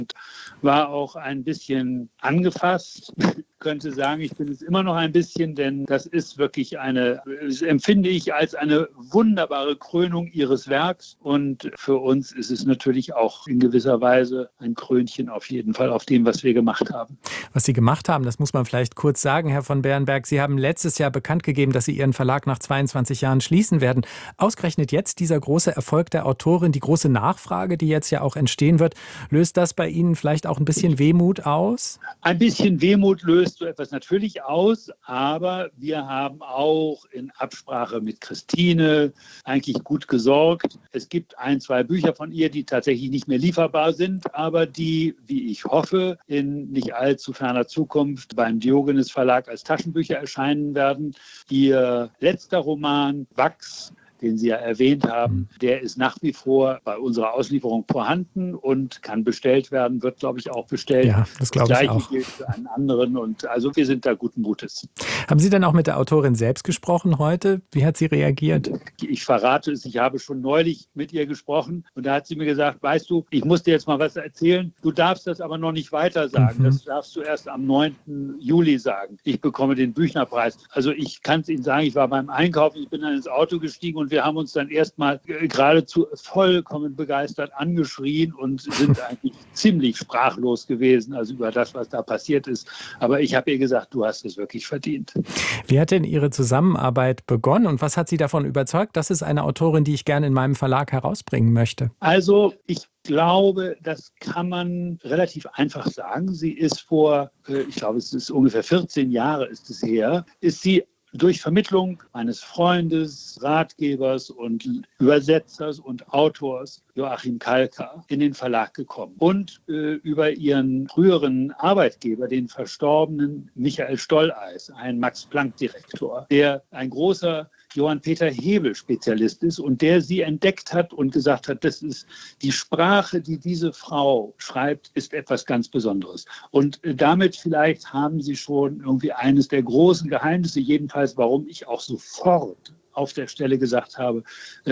war auch ein bisschen angefasst. Könnte sagen, ich bin es immer noch ein bisschen, denn das ist wirklich das empfinde ich als eine wunderbare Krönung Ihres Werks. Und für uns ist es natürlich auch in gewisser Weise ein Krönchen auf jeden Fall auf dem, was wir gemacht haben. Was Sie gemacht haben, das muss man vielleicht kurz sagen, Herr von Berenberg. Sie haben letztes Jahr bekannt gegeben, dass Sie Ihren Verlag nach 22 Jahren schließen werden. Ausgerechnet jetzt dieser große Erfolg der Autorin, die große Nachfrage, die jetzt ja auch entstehen wird, löst das bei Ihnen vielleicht auch ein bisschen Wehmut aus? Ein bisschen Wehmut löst so etwas natürlich aus, aber wir haben auch in Absprache mit Christine eigentlich gut gesorgt. Es gibt 1, 2 Bücher von ihr, die tatsächlich nicht mehr lieferbar sind, aber die, wie ich hoffe, in nicht allzu ferner Zukunft beim Diogenes Verlag als Taschenbücher erscheinen werden. Ihr letzter Roman, Wachs, den Sie ja erwähnt haben, der ist nach wie vor bei unserer Auslieferung vorhanden und kann bestellt werden, wird, glaube ich, auch bestellt. Ja, das glaube ich auch. Das Gleiche gilt für einen anderen und also wir sind da guten Mutes. Haben Sie denn auch mit der Autorin selbst gesprochen heute? Wie hat sie reagiert? Ich verrate es, ich habe schon neulich mit ihr gesprochen und da hat sie mir gesagt, weißt du, ich muss dir jetzt mal was erzählen, du darfst das aber noch nicht weiter sagen, das darfst du erst am 9. Juli sagen. Ich bekomme den Büchnerpreis. Also ich kann es Ihnen sagen, ich war beim Einkaufen, ich bin dann ins Auto gestiegen und wir haben uns dann erstmal geradezu vollkommen begeistert angeschrien und sind eigentlich ziemlich sprachlos gewesen, also über das, was da passiert ist. Aber ich habe ihr gesagt, du hast es wirklich verdient. Wie hat denn Ihre Zusammenarbeit begonnen und was hat Sie davon überzeugt, das ist eine Autorin, die ich gerne in meinem Verlag herausbringen möchte? Also ich glaube, das kann man relativ einfach sagen. Sie ist ich glaube, es ist ungefähr 14 Jahre ist es her, ist sie durch Vermittlung eines Freundes, Ratgebers und Übersetzers und Autors Joachim Kalka in den Verlag gekommen und über ihren früheren Arbeitgeber, den verstorbenen Michael Stolleis, ein Max-Planck-Direktor, der ein großer Johann-Peter Hebel-Spezialist ist und der sie entdeckt hat und gesagt hat, das ist die Sprache, die diese Frau schreibt, ist etwas ganz Besonderes. Und damit vielleicht haben Sie schon irgendwie eines der großen Geheimnisse, jedenfalls warum ich auch sofort auf der Stelle gesagt habe,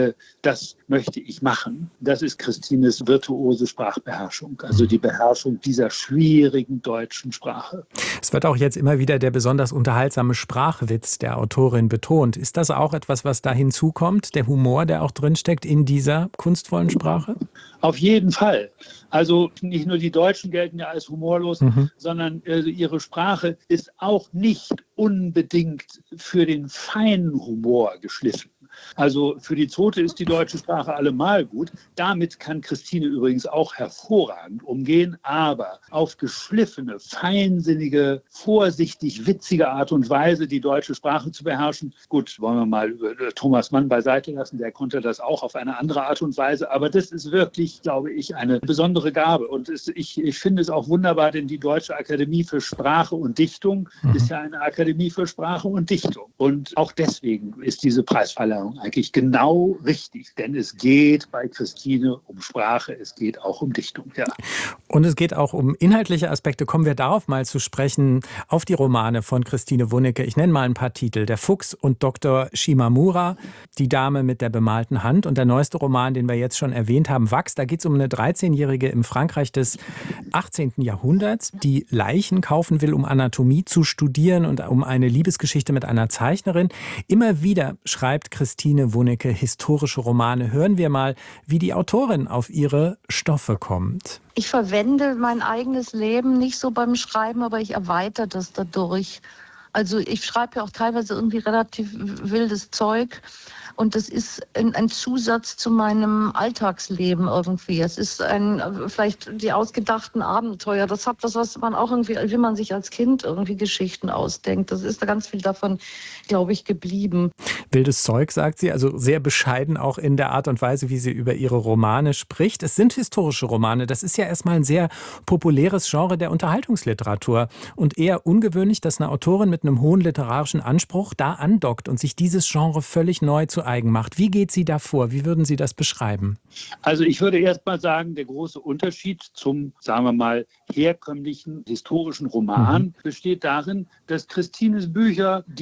das möchte ich machen. Das ist Christines virtuose Sprachbeherrschung, also die Beherrschung dieser schwierigen deutschen Sprache. Es wird auch jetzt immer wieder der besonders unterhaltsame Sprachwitz der Autorin betont. Ist das auch etwas, was da hinzukommt, der Humor, der auch drinsteckt in dieser kunstvollen Sprache? Auf jeden Fall. Also nicht nur die Deutschen gelten ja als humorlos, sondern ihre Sprache ist auch nicht unbedingt für den feinen Humor geschliffen. Also für die Zote ist die deutsche Sprache allemal gut. Damit kann Christine übrigens auch hervorragend umgehen, aber auf geschliffene, feinsinnige, vorsichtig witzige Art und Weise die deutsche Sprache zu beherrschen. Gut, wollen wir mal Thomas Mann beiseite lassen, der konnte das auch auf eine andere Art und Weise, aber das ist wirklich, glaube ich, eine besondere Gabe und ich finde es auch wunderbar, denn die Deutsche Akademie für Sprache und Dichtung ist ja eine Akademie für Sprache und Dichtung und auch deswegen ist diese Preisverleihung eigentlich genau richtig, denn es geht bei Christine um Sprache, es geht auch um Dichtung, ja. Und es geht auch um inhaltliche Aspekte. Kommen wir darauf mal zu sprechen, auf die Romane von Christine Wunnecke. Ich nenne mal ein paar Titel. Der Fuchs und Dr. Shimamura, Die Dame mit der bemalten Hand und der neueste Roman, den wir jetzt schon erwähnt haben, Wachs. Da geht es um eine 13-Jährige im Frankreich des 18. Jahrhunderts, die Leichen kaufen will, um Anatomie zu studieren und um eine Liebesgeschichte mit einer Zeichnerin. Immer wieder schreibt Christine Wunnecke historische Romane. Hören wir mal, wie die Autorin auf ihre Stoffe kommt. Ich verwende mein eigenes Leben nicht so beim Schreiben, aber ich erweitere das dadurch. Also ich schreibe ja auch teilweise irgendwie relativ wildes Zeug und das ist ein Zusatz zu meinem Alltagsleben irgendwie. Es ist vielleicht die ausgedachten Abenteuer. Das hat das, was man auch irgendwie, wie man sich als Kind irgendwie Geschichten ausdenkt. Das ist da ganz viel davon, glaube ich, geblieben. Wildes Zeug, sagt sie, also sehr bescheiden auch in der Art und Weise, wie sie über ihre Romane spricht. Es sind historische Romane. Das ist ja erstmal ein sehr populäres Genre der Unterhaltungsliteratur und eher ungewöhnlich, dass eine Autorin mit einem hohen literarischen Anspruch da andockt und sich dieses Genre völlig neu zu eigen macht. Wie geht sie da vor? Wie würden Sie das beschreiben? Also ich würde erst mal sagen, der große Unterschied zum, sagen wir mal, herkömmlichen historischen Roman besteht darin, dass Christines Bücher die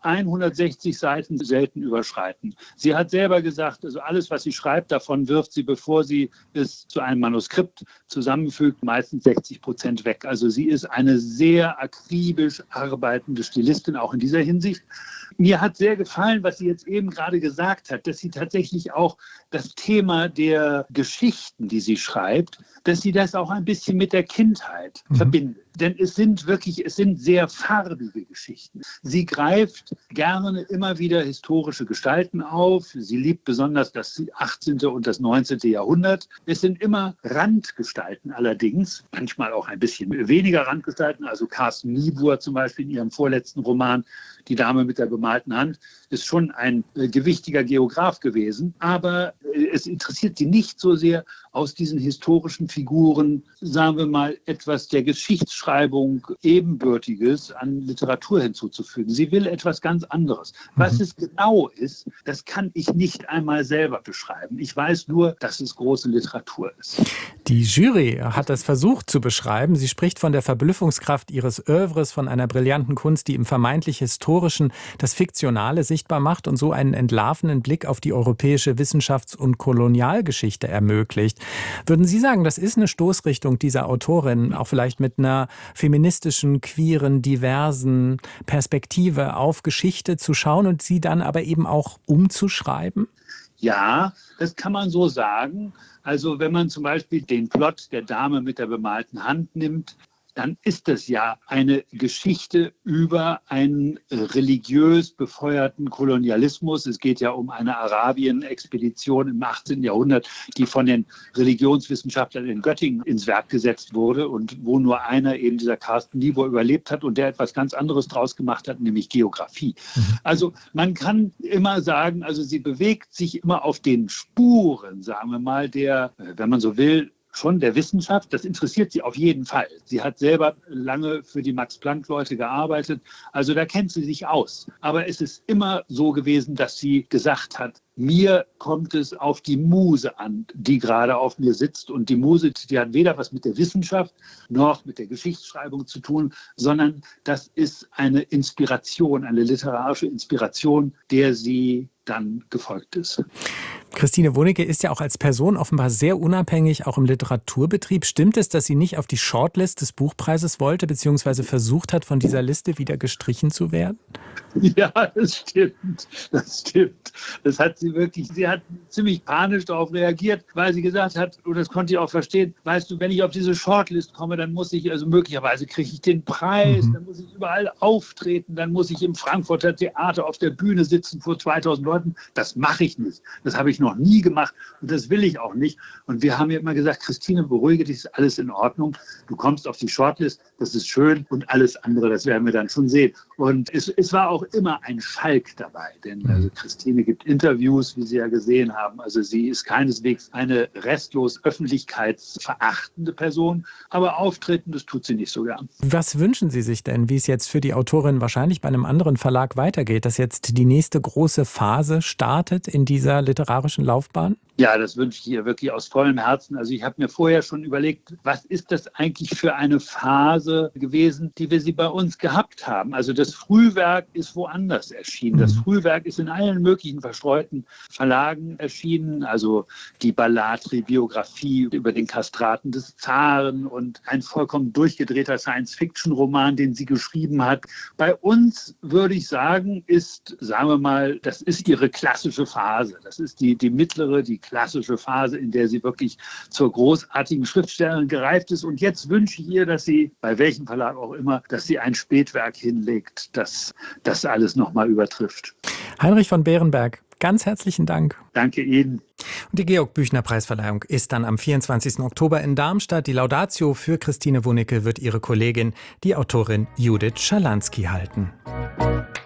160 Seiten selten überschreiten. Sie hat selber gesagt, also alles, was sie schreibt, davon wirft sie, bevor sie es zu einem Manuskript zusammenfügt, meistens 60% weg. Also sie ist eine sehr akribisch arbeitende Stilistin, auch in dieser Hinsicht. Mir hat sehr gefallen, was sie jetzt eben gerade gesagt hat, dass sie tatsächlich auch das Thema der Geschichten, die sie schreibt, dass sie das auch ein bisschen mit der Kindheit verbindet. Denn es sind sehr farbige Geschichten. Sie greift gerne immer wieder historische Gestalten auf. Sie liebt besonders das 18. und das 19. Jahrhundert. Es sind immer Randgestalten allerdings, manchmal auch ein bisschen weniger Randgestalten. Also Carsten Niebuhr zum Beispiel in ihrem vorletzten Roman, Die Dame mit der bemalten Hand, ist schon ein gewichtiger Geograf gewesen. Aber es interessiert sie nicht so sehr, aus diesen historischen Figuren, sagen wir mal, etwas der Geschichtsschreibung Ebenbürtiges an Literatur hinzuzufügen. Sie will etwas ganz anderes. Was es genau ist, das kann ich nicht einmal selber beschreiben. Ich weiß nur, dass es große Literatur ist. Die Jury hat es versucht zu beschreiben. Sie spricht von der Verblüffungskraft ihres Œuvres, von einer brillanten Kunst, die im vermeintlich Historischen das Fiktionale sichtbar macht und so einen entlarvenden Blick auf die europäische Wissenschafts- und Kolonialgeschichte ermöglicht. Würden Sie sagen, das ist eine Stoßrichtung dieser Autorin, auch vielleicht mit einer feministischen, queeren, diversen Perspektive auf Geschichte zu schauen und sie dann aber eben auch umzuschreiben? Ja, das kann man so sagen. Also wenn man zum Beispiel den Plot der Dame mit der bemalten Hand nimmt, dann ist es ja eine Geschichte über einen religiös befeuerten Kolonialismus. Es geht ja um eine Arabien-Expedition im 18. Jahrhundert, die von den Religionswissenschaftlern in Göttingen ins Werk gesetzt wurde und wo nur einer, eben dieser Carsten Niebuhr, überlebt hat und der etwas ganz anderes draus gemacht hat, nämlich Geografie. Also man kann immer sagen, also sie bewegt sich immer auf den Spuren, sagen wir mal, der, wenn man so will, schon der Wissenschaft. Das interessiert sie auf jeden Fall. Sie hat selber lange für die Max-Planck-Leute gearbeitet. Also da kennt sie sich aus. Aber es ist immer so gewesen, dass sie gesagt hat, mir kommt es auf die Muse an, die gerade auf mir sitzt. Und die Muse, die hat weder was mit der Wissenschaft noch mit der Geschichtsschreibung zu tun, sondern das ist eine Inspiration, eine literarische Inspiration, der sie dann gefolgt ist. Christine Wunneke ist ja auch als Person offenbar sehr unabhängig, auch im Literaturbetrieb. Stimmt es, dass sie nicht auf die Shortlist des Buchpreises wollte, beziehungsweise versucht hat, von dieser Liste wieder gestrichen zu werden? Ja, das stimmt. Das stimmt. Das hat sie wirklich, sie hat ziemlich panisch darauf reagiert, weil sie gesagt hat, und das konnte ich auch verstehen, weißt du, wenn ich auf diese Shortlist komme, dann muss ich, also möglicherweise kriege ich den Preis, dann muss ich überall auftreten, dann muss ich im Frankfurter Theater auf der Bühne sitzen vor 2000 Leuten. Das mache ich nicht. Das habe ich noch nie gemacht und das will ich auch nicht. Und wir haben ja immer gesagt, Christine, beruhige dich, ist alles in Ordnung. Du kommst auf die Shortlist, das ist schön und alles andere, das werden wir dann schon sehen. Und es war auch immer ein Schalk dabei, denn also Christine gibt Interviews, wie Sie ja gesehen haben. Also sie ist keineswegs eine restlos öffentlichkeitsverachtende Person, aber auftreten, das tut sie nicht so gern. Was wünschen Sie sich denn, wie es jetzt für die Autorin wahrscheinlich bei einem anderen Verlag weitergeht, dass jetzt die nächste große Phase startet in dieser literarischen Laufbahn? Ja, das wünsche ich ihr wirklich aus vollem Herzen. Also ich habe mir vorher schon überlegt, was ist das eigentlich für eine Phase gewesen, die wir sie bei uns gehabt haben. Also das Frühwerk ist woanders erschienen. Das Frühwerk ist in allen möglichen verstreuten Verlagen erschienen. Also die Ballatri-Biografie über den Kastraten des Zaren und ein vollkommen durchgedrehter Science-Fiction-Roman, den sie geschrieben hat. Bei uns würde ich sagen, sagen wir mal, das ist ihre klassische Phase. Das ist die mittlere, die klassische Phase, in der sie wirklich zur großartigen Schriftstellerin gereift ist. Und jetzt wünsche ich ihr, dass sie, bei welchem Verlag auch immer, dass sie ein Spätwerk hinlegt, das das alles nochmal übertrifft. Heinrich von Beerenberg, ganz herzlichen Dank. Danke Ihnen. Und die Georg-Büchner-Preisverleihung ist dann am 24. Oktober in Darmstadt. Die Laudatio für Christine Wunneke wird ihre Kollegin, die Autorin Judith Schalansky, halten.